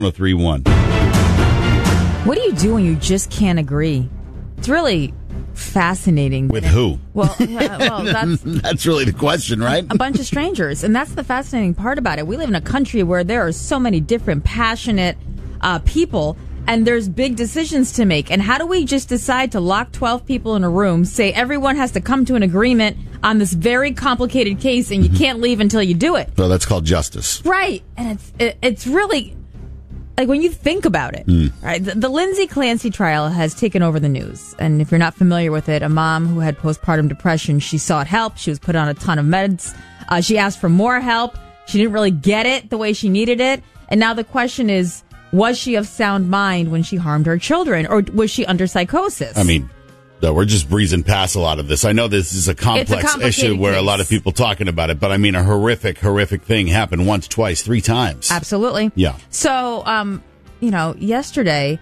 1031. What do you do when you just can't agree? It's really fascinating. With who? Well, that's really the question, right? A bunch of strangers. And that's the fascinating part about it. We live in a country where there are so many different passionate people, and there's big decisions to make. And how do we just decide to lock 12 people in a room, say everyone has to come to an agreement on this very complicated case, and you can't leave until you do it? So that's called justice. Right. And it's really, like, when you think about it, right? The Lindsay Clancy trial has taken over the news. And if you're not familiar with it, a mom who had postpartum depression, she sought help. She was put on a ton of meds. She asked for more help. She didn't really get it the way she needed it. And now the question is, was she of sound mind when she harmed her children, or was she under psychosis? I mean, we're just breezing past a lot of this. I know this is a complex issue where a lot of people talking about it, but I mean, a horrific thing happened once, twice, 3 times. Absolutely. Yeah. So, yesterday,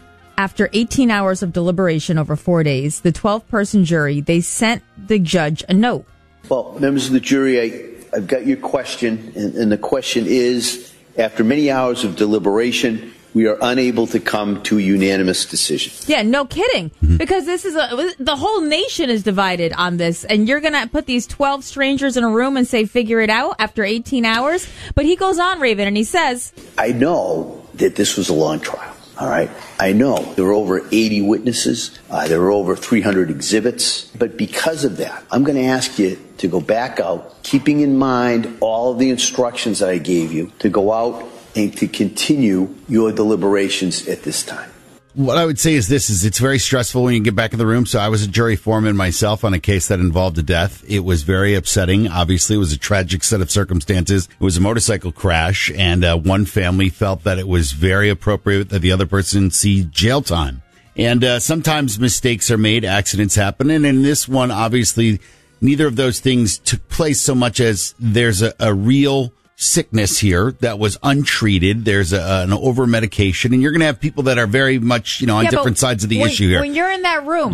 after 18 hours of deliberation over 4 days, the 12-person jury, they sent the judge a note. Well, members of the jury, I've got your question, and the question is, after many hours of deliberation, we are unable to come to a unanimous decision. Yeah, no kidding. Because this is the whole nation is divided on this, and you're going to put these 12 strangers in a room and say, figure it out after 18 hours? But he goes on, Raven, and he says, I know that this was a long trial, all right? I know there were over 80 witnesses. There were over 300 exhibits. But because of that, I'm going to ask you to go back out, keeping in mind all of the instructions that I gave you, to go out and to continue your deliberations at this time. What I would say is it's very stressful when you get back in the room. So I was a jury foreman myself on a case that involved a death. It was very upsetting. Obviously, it was a tragic set of circumstances. It was a motorcycle crash, and one family felt that it was very appropriate that the other person see jail time. And sometimes mistakes are made, accidents happen. And in this one, obviously, neither of those things took place so much as there's a real sickness here that was untreated. There's an over medication, and you're going to have people that are very much, on different sides of the issue here. When you're in that room,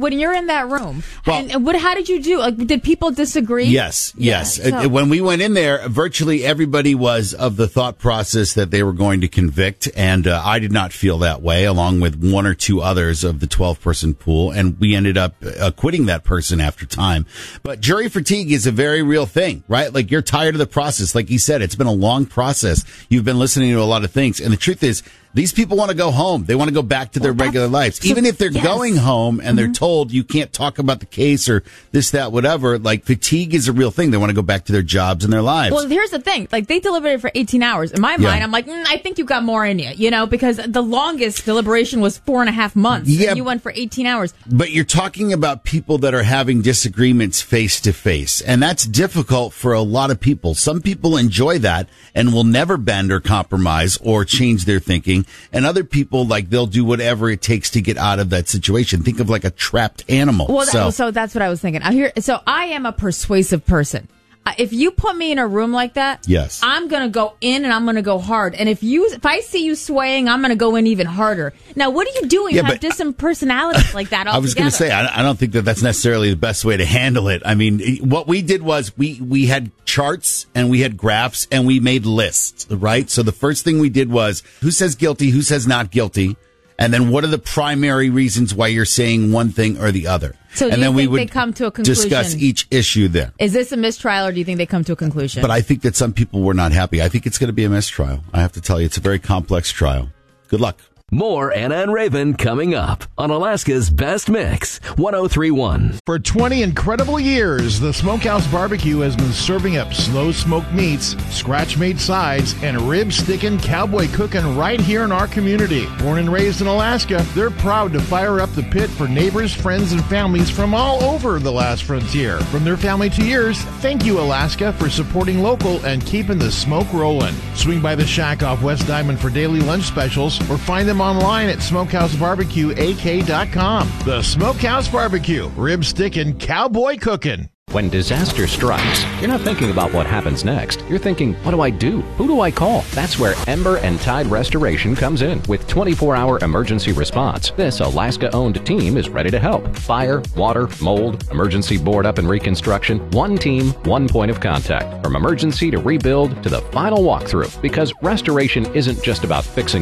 and how did you do? Like, did people disagree? Yes. So. When we went in there, virtually everybody was of the thought process that they were going to convict, and I did not feel that way, along with 1 or 2 others of the 12-person pool, and we ended up acquitting that person after time. But jury fatigue is a very real thing, right? Like, you're tired of the process. Like he said, it's been a long process. You've been listening to a lot of things. And the truth is, these people want to go home. They want to go back to their regular lives. Even if they're going home and they're told you can't talk about the case or this, that, whatever, like, fatigue is a real thing. They want to go back to their jobs and their lives. Well, here's the thing. Like, they deliberated for 18 hours. In my mind, I'm like, I think you got more in you, because the longest deliberation was 4.5 months. Yeah. And you went for 18 hours. But you're talking about people that are having disagreements face to face. And that's difficult for a lot of people. Some people enjoy that and will never bend or compromise or change their thinking. And other people, like, they'll do whatever it takes to get out of that situation. Think of like a trapped animal. Well, so that's what I was thinking. So I am a persuasive person. If you put me in a room like that, yes, I'm going to go in and I'm going to go hard. And if I see you swaying, I'm going to go in even harder. Now, what do you do when you have different personalities like that altogether? I was going to say, I don't think that's necessarily the best way to handle it. I mean, what we did was we had charts and we had graphs and we made lists, right? So the first thing we did was who says guilty, who says not guilty, and then what are the primary reasons why you're saying one thing or the other. So do you think they come to a conclusion? Discuss each issue there. Is this a mistrial, or do you think they come to a conclusion? But I think that some people were not happy. I think it's going to be a mistrial. I have to tell you, it's a very complex trial. Good luck. More Anna and Raven coming up on Alaska's Best Mix, 103.1. For 20 incredible years, the Smokehouse Barbecue has been serving up slow smoked meats, scratch-made sides, and rib-sticking, cowboy cooking right here in our community. Born and raised in Alaska, they're proud to fire up the pit for neighbors, friends, and families from all over the last frontier. From their family to yours, thank you, Alaska, for supporting local and keeping the smoke rolling. Swing by the shack off West Diamond for daily lunch specials, or find them online at smokehousebarbecueak.com. The Smokehouse Barbecue, rib sticking, cowboy cooking. When disaster strikes, you're not thinking about what happens next. You're thinking, what do I do? Who do I call? That's where Ember and Tide Restoration comes in. With 24-hour emergency response, this Alaska-owned team is ready to help. Fire, water, mold, emergency board up and reconstruction. One team, one point of contact. From emergency to rebuild to the final walkthrough. Because restoration isn't just about fixing